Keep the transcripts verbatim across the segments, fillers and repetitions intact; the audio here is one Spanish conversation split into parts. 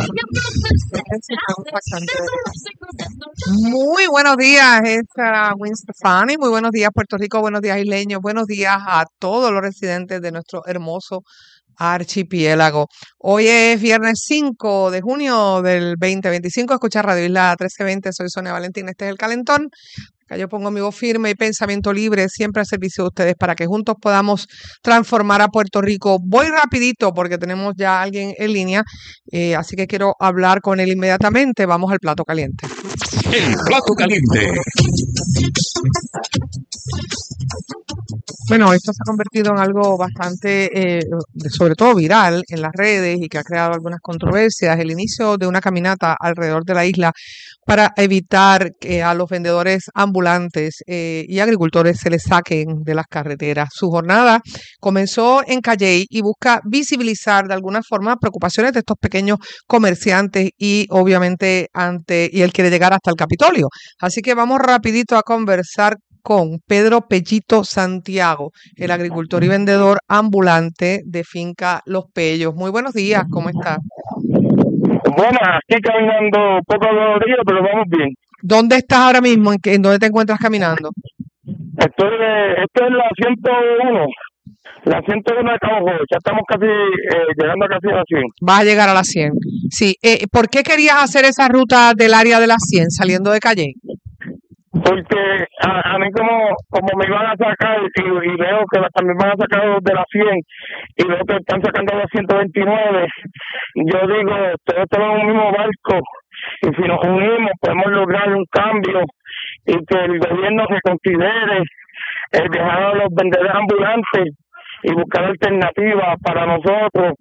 Muy buenos días, es uh, Gwen Stefani. Muy buenos días, Puerto Rico. Buenos días, isleños. Buenos días a todos los residentes de nuestro hermoso archipiélago. Hoy es viernes cinco de junio del veinte veinticinco. Escucha Radio Isla trece veinte. Soy Sonia Valentín. Este es el calentón. Acá yo pongo mi voz firme y pensamiento libre siempre a servicio de ustedes para que juntos podamos transformar a Puerto Rico. Voy rapidito porque tenemos ya a alguien en línea, eh, así que quiero hablar con él inmediatamente. Vamos al plato caliente. El plato caliente. Bueno, esto se ha convertido en algo bastante, eh, sobre todo viral en las redes y que ha creado algunas controversias. El inicio de una caminata alrededor de la isla para evitar que a los vendedores ambulantes eh, y agricultores se les saquen de las carreteras. Su jornada comenzó en Calley y busca visibilizar de alguna forma preocupaciones de estos pequeños comerciantes y obviamente ante y él quiere llegar hasta el Capitolio. Así que vamos rapidito a conversar con Pedro Pellito Santiago, el agricultor y vendedor ambulante de Finca Los Pellos. Muy buenos días, ¿cómo está? Bueno, aquí caminando poco dolorido, pero vamos bien. ¿Dónde estás ahora mismo? ¿En, qué, en dónde te encuentras caminando? Estoy, esto es la ciento uno, la ciento uno de Cabo Joven. Ya estamos casi eh, llegando casi a la cien. Vas a llegar a la cien. Sí. Eh, ¿Por qué querías hacer esa ruta del área de la cien saliendo de Calley? Porque a, a mí como como me iban a sacar y, y veo que también van a sacar los de la cien y veo que están sacando los ciento veintinueve, yo digo, todos estamos en un mismo barco y si nos unimos podemos lograr un cambio y que el gobierno reconsidere el dejar a los vendedores ambulantes y buscar alternativas para nosotros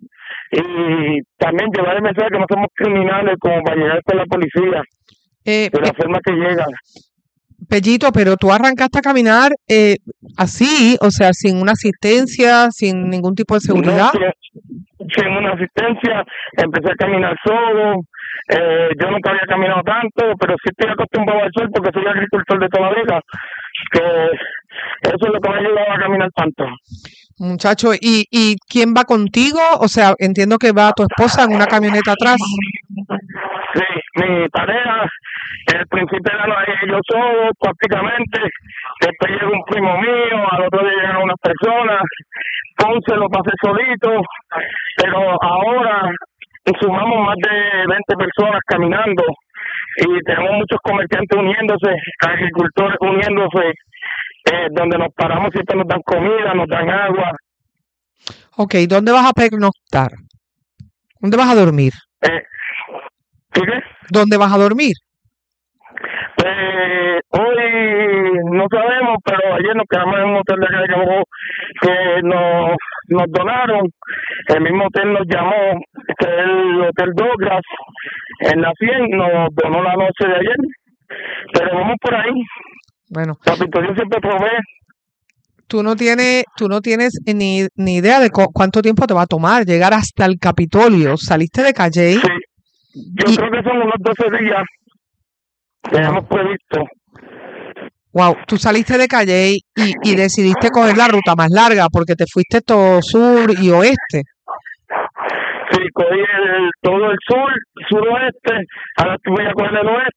y también llevar el mensaje que no somos criminales como para llegar con la policía eh, de la eh, forma que llegan. Pellito, pero tú arrancaste a caminar eh, así, o sea, sin una asistencia, sin ningún tipo de seguridad. No, sin, sin una asistencia, empecé a caminar solo. Eh, yo nunca había caminado tanto, pero sí estoy acostumbrado al sol porque soy agricultor de toda la vida, que eso es lo que me ha ayudado a caminar tanto. Muchacho, ¿y, ¿y quién va contigo? O sea, entiendo que va tu esposa en una camioneta atrás. Sí, mi pareja, el principio era yo solo prácticamente, después llegó un primo mío, al otro día llegaron unas personas, Ponce lo pasé solito, pero ahora sumamos más de veinte personas caminando y tenemos muchos comerciantes uniéndose, agricultores uniéndose, eh, donde nos paramos siempre nos dan comida, nos dan agua. Ok, ¿dónde vas a pernoctar? ¿Dónde vas a dormir? Eh, ¿Qué? ¿Dónde vas a dormir? Eh, hoy no sabemos, pero ayer nos quedamos en un hotel de acá de Cabo que nos, nos donaron. El mismo hotel nos llamó, que es el Hotel Douglas, en la cien, nos donó la noche de ayer. Pero vamos por ahí. Bueno. Capitolio siempre provee. Tú no tienes, tú no tienes ni, ni idea de cu- cuánto tiempo te va a tomar llegar hasta el Capitolio. Saliste de Calley. Sí, yo y, creo que son unos doce días que hemos previsto. Wow, tú saliste de Calley y, y decidiste coger la ruta más larga porque te fuiste todo sur y oeste. Sí, cogí el, todo el sur, suroeste, ahora voy a coger el oeste